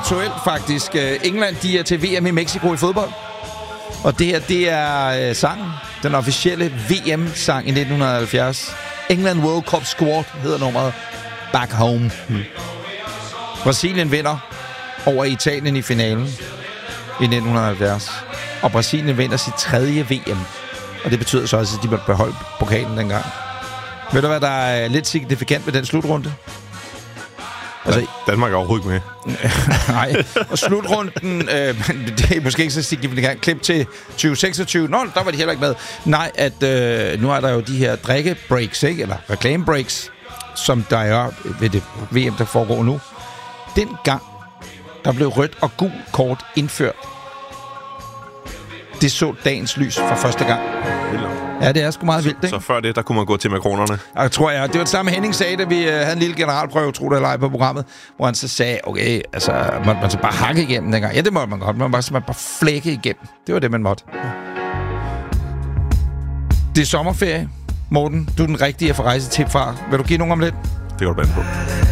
aktuelt faktisk. England, de er til VM i Mexico i fodbold. Og det her, det er sangen. Den officielle VM-sang i 1970. England World Cup Squad hedder nummeret Back Home. Brasilien vinder over Italien i finalen i 1970. Og Brasilien vinder sit 3. VM. Og det betyder så også, at de måtte beholde pokalen dengang. Ved du, hvad der er lidt signifikant ved den slutrunde? Altså, Danmark er overhovedet med. Nej, og slutrunden, det er måske ikke så signifikant. Klip til 2026. Nå, der var de heller ikke med. Nej, at nu er der jo de her drikkebreaks, ikke? Eller reklamebreaks, som der er ved det VM, der foregår nu. Dengang, der blev rødt og gul kort indført. Det så dagens lys for første gang. Ja, det er sgu meget vildt, ikke? Så før det, der kunne man gå til makronerne. Jeg tror, det var det samme Henning sagde, da vi havde en lille generalprøve, tro det eller ej, på programmet, hvor han så sagde, okay, altså, man så bare hakke igennem dengang. Ja, det måtte man godt. Man bare flække igennem. Det var det, man måtte. Det er sommerferie. Morten, du er den rigtige at få rejsetip fra. Vil du give nogen om lidt? Det går du bande på.